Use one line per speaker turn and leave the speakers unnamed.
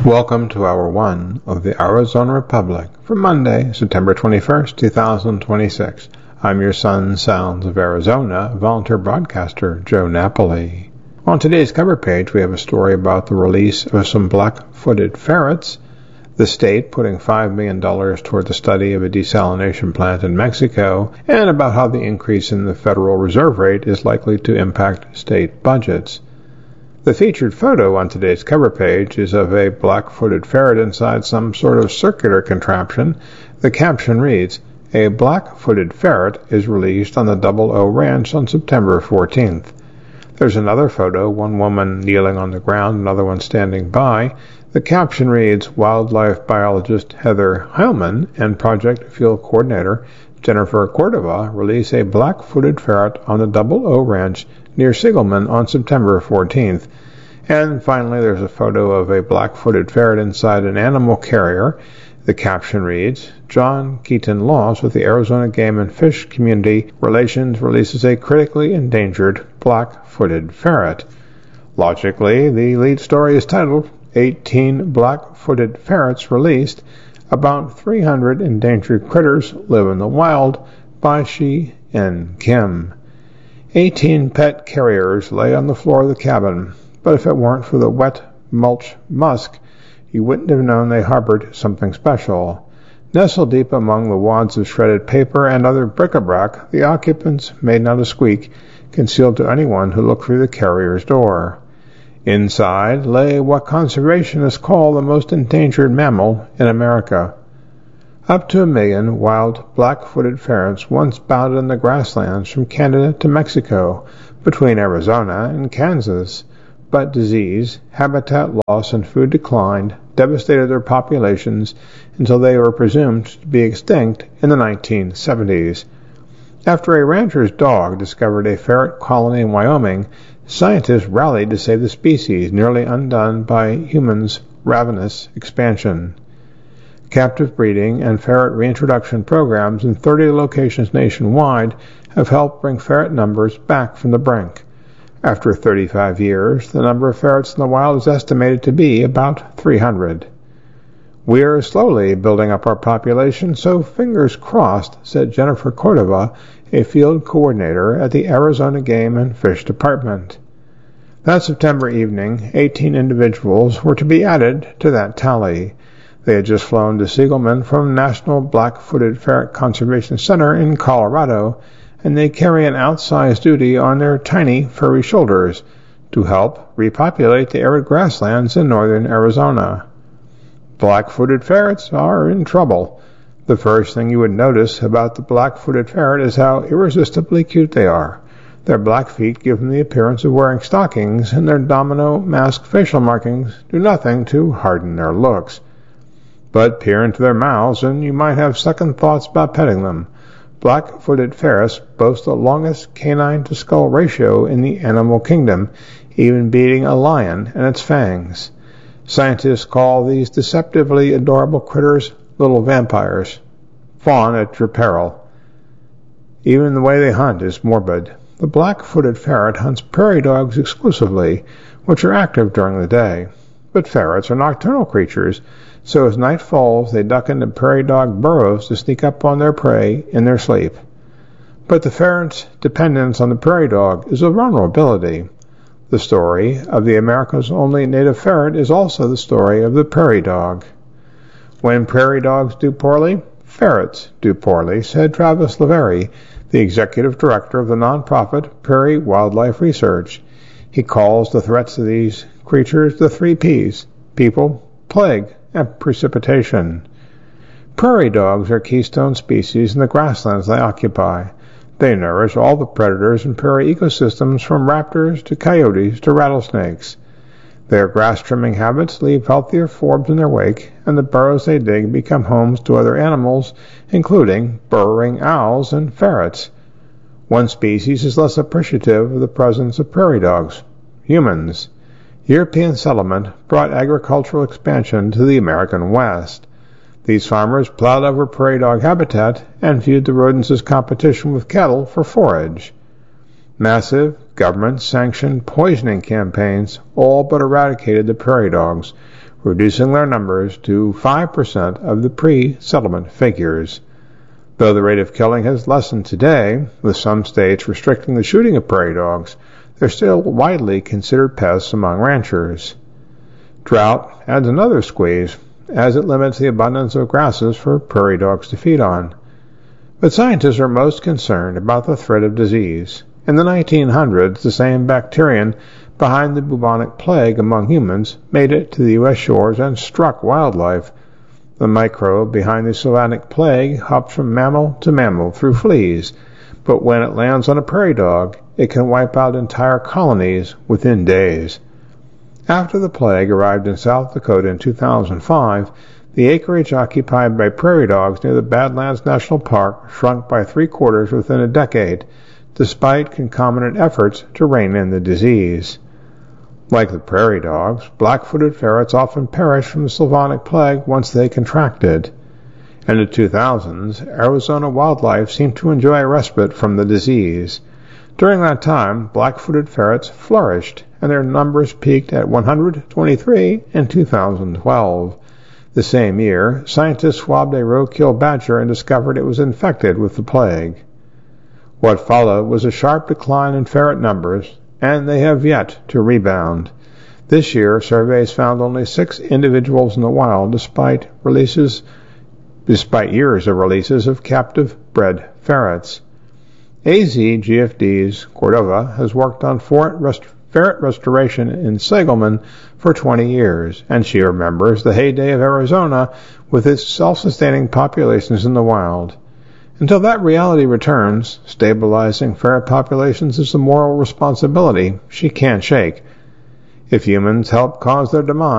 Welcome to Hour 1 of the Arizona Republic for Monday, September 21st, 2026. I'm your son, Sounds of Arizona, volunteer broadcaster Joe Napoli. On today's cover page, we have a story about the release of some black-footed ferrets, the state putting $5 million toward the study of a desalination plant in Mexico, and about how the increase in the Federal Reserve rate is likely to impact state budgets. The featured photo on today's cover page is of a black-footed ferret inside some sort of circular contraption. The caption reads, "A black-footed ferret is released on the Double O Ranch on September 14th. There's another photo, one woman kneeling on the ground, another one standing by. The caption reads, "Wildlife biologist Heather Heilman and Project Field Coordinator Jennifer Cordova release a black-footed ferret on the Double O Ranch near Sigelman on September 14th. And finally, there's a photo of a black-footed ferret inside an animal carrier. The caption reads, "John Keaton Laws with the Arizona Game and Fish Community Relations releases a critically endangered black-footed ferret." Logically, the lead story is titled, 18 Black-Footed Ferrets Released. About 300 endangered critters live in the wild by Shi N. Kim. 18 pet carriers lay on the floor of the cabin, but if it weren't for the wet mulch musk, you wouldn't have known they harbored something special. Nestled deep among the wads of shredded paper and other bric-a-brac, the occupants made not a squeak, concealed to anyone who looked through the carrier's door. Inside lay what conservationists call the most endangered mammal in America. Up to 1 million wild black-footed ferrets once bounded in the grasslands from Canada to Mexico, between Arizona and Kansas. But disease, habitat loss, and food decline devastated their populations until they were presumed to be extinct in the 1970s. After a rancher's dog discovered a ferret colony in Wyoming, scientists rallied to save the species, nearly undone by humans' ravenous expansion. Captive breeding and ferret reintroduction programs in 30 locations nationwide have helped bring ferret numbers back from the brink. After 35 years, the number of ferrets in the wild is estimated to be about 300. "We are slowly building up our population, so fingers crossed," said Jennifer Cordova, a field coordinator at the Arizona Game and Fish Department. That September evening, 18 individuals were to be added to that tally. They had just flown to Sigelman from National Black-Footed Ferret Conservation Center in Colorado, and they carry an outsized duty on their tiny, furry shoulders to help repopulate the arid grasslands in northern Arizona. Black-footed ferrets are in trouble. The first thing you would notice about the black-footed ferret is how irresistibly cute they are. Their black feet give them the appearance of wearing stockings, and their domino mask facial markings do nothing to harden their looks. But peer into their mouths, and you might have second thoughts about petting them. Black-footed ferrets boast the longest canine-to-skull ratio in the animal kingdom, even beating a lion and its fangs. Scientists call these deceptively adorable critters little vampires. Fawn at your peril. Even the way they hunt is morbid. The black-footed ferret hunts prairie dogs exclusively, which are active during the day. But ferrets are nocturnal creatures, so as night falls they duck into prairie dog burrows to sneak up on their prey in their sleep. But the ferret's dependence on the prairie dog is a vulnerability. The story of the America's only native ferret is also the story of the prairie dog. "When prairie dogs do poorly, ferrets do poorly," said Travis Lavery, the executive director of the nonprofit Prairie Wildlife Research. He calls the threats of these creatures the 3 Ps: people, plague, and precipitation. Prairie dogs are keystone species in the grasslands they occupy. They nourish all the predators in prairie ecosystems, from raptors to coyotes to rattlesnakes. Their grass-trimming habits leave healthier forbs in their wake, and the burrows they dig become homes to other animals, including burrowing owls and ferrets. One species is less appreciative of the presence of prairie dogs: humans. European settlement brought agricultural expansion to the American West. These farmers plowed over prairie dog habitat and viewed the rodents as competition with cattle for forage. Massive, government-sanctioned poisoning campaigns all but eradicated the prairie dogs, reducing their numbers to 5% of the pre-settlement figures. Though the rate of killing has lessened today, with some states restricting the shooting of prairie dogs, they're still widely considered pests among ranchers. Drought adds another squeeze, as it limits the abundance of grasses for prairie dogs to feed on. But scientists are most concerned about the threat of disease. In the 1900s, the same bacterium behind the bubonic plague among humans made it to the U.S. shores and struck wildlife. The microbe behind the Sylvatic plague hops from mammal to mammal through fleas, but when it lands on a prairie dog, it can wipe out entire colonies within days. After the plague arrived in South Dakota in 2005, the acreage occupied by prairie dogs near the Badlands National Park shrunk by 3/4 within a decade, despite concomitant efforts to rein in the disease. Like the prairie dogs, black-footed ferrets often perish from the Sylvatic plague once they contracted. In the 2000s, Arizona wildlife seemed to enjoy a respite from the disease. During that time, black-footed ferrets flourished, and their numbers peaked at 123 in 2012. The same year, scientists swabbed a roadkill badger and discovered it was infected with the plague. What followed was a sharp decline in ferret numbers, and they have yet to rebound. This year, surveys found only 6 individuals in the wild despite years of releases of captive-bred ferrets. AZGFD's Cordova has worked on ferret restoration in Sagelman for 20 years, and she remembers the heyday of Arizona with its self-sustaining populations in the wild. Until that reality returns, stabilizing ferret populations is a moral responsibility she can't shake. If humans help cause their demise,